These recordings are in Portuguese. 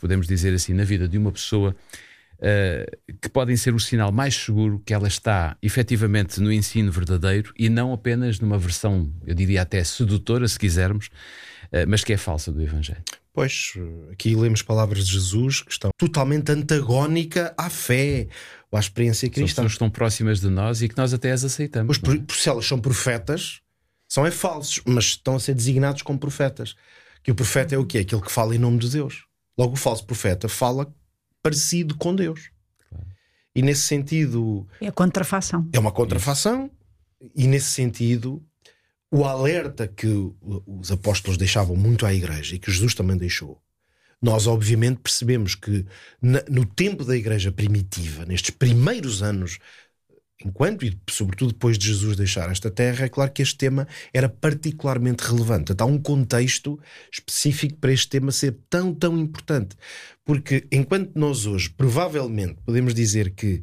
podemos dizer assim, na vida de uma pessoa, que podem ser o sinal mais seguro que ela está efetivamente no ensino verdadeiro e não apenas numa versão, eu diria até sedutora, se quisermos, mas que é falsa do Evangelho. Pois, aqui lemos palavras de Jesus que estão totalmente antagónica à fé ou à experiência cristã. São pessoas que estão próximas de nós e que nós até as aceitamos. Pois, se elas são profetas, são falsos, mas estão a ser designados como profetas. Que o profeta é o quê? Aquele que fala em nome de Deus. Logo, o falso profeta fala parecido com Deus. Claro. E nesse sentido... É a contrafação. É uma contrafação. E nesse sentido, o alerta que os apóstolos deixavam muito à igreja e que Jesus também deixou, nós obviamente percebemos que no tempo da igreja primitiva, nestes primeiros anos, enquanto e sobretudo depois de Jesus deixar esta terra, é claro que este tema era particularmente relevante. Então, há um contexto específico para este tema ser tão importante. Porque enquanto nós hoje, provavelmente, podemos dizer que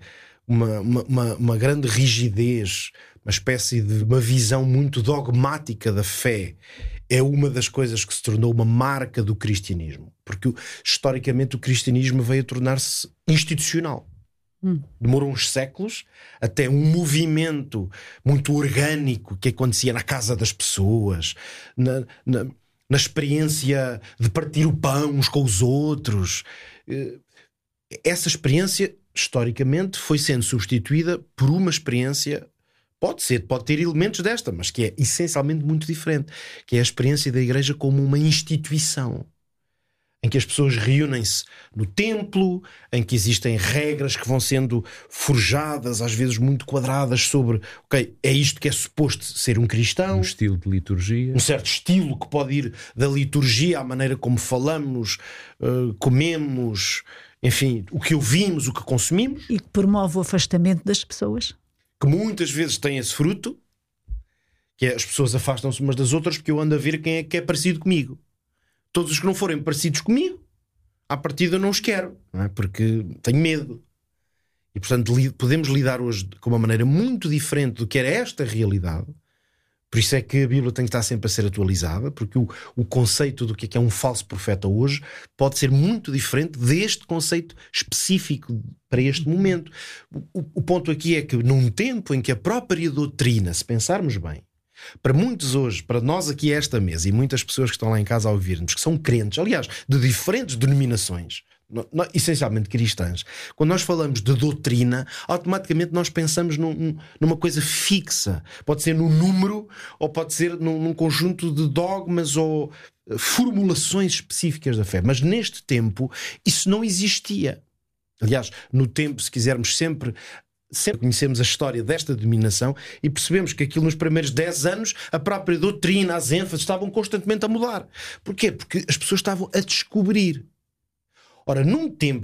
uma grande rigidez, uma espécie de uma visão muito dogmática da fé é uma das coisas que se tornou uma marca do cristianismo. Porque, historicamente, o cristianismo veio a tornar-se institucional. Demorou uns séculos até um movimento muito orgânico que acontecia na casa das pessoas, na experiência de partir o pão uns com os outros. Essa experiência, historicamente, foi sendo substituída por uma experiência, pode ter elementos desta, mas que é essencialmente muito diferente, que é a experiência da igreja como uma instituição, em que as pessoas reúnem-se no templo, em que existem regras que vão sendo forjadas, às vezes muito quadradas, sobre, é isto que é suposto ser um cristão. Um estilo de liturgia. Um certo estilo que pode ir da liturgia à maneira como falamos, comemos, enfim, o que ouvimos, o que consumimos. E que promove o afastamento das pessoas. Que muitas vezes tem esse fruto, que é as pessoas afastam-se umas das outras porque eu ando a ver quem é que é parecido comigo. Todos os que não forem parecidos comigo, à partida eu não os quero, não é? Porque tenho medo. E portanto podemos lidar hoje com uma maneira muito diferente do que era esta realidade. Por isso é que a Bíblia tem que estar sempre a ser atualizada, porque o conceito do que é um falso profeta hoje pode ser muito diferente deste conceito específico para este momento. O ponto aqui é que num tempo em que a própria doutrina, se pensarmos bem, para muitos hoje, para nós aqui a esta mesa e muitas pessoas que estão lá em casa a ouvir-nos, que são crentes, aliás, de diferentes denominações, essencialmente cristãs, quando nós falamos de doutrina, automaticamente nós pensamos numa coisa fixa. Pode ser num número ou pode ser num conjunto de dogmas ou formulações específicas da fé. Mas neste tempo isso não existia. Aliás, no tempo, se quisermos, sempre conhecemos a história desta dominação e percebemos que aquilo nos primeiros 10 anos, a própria doutrina, as ênfases estavam constantemente a mudar. Porquê? Porque as pessoas estavam a descobrir. Ora, num tempo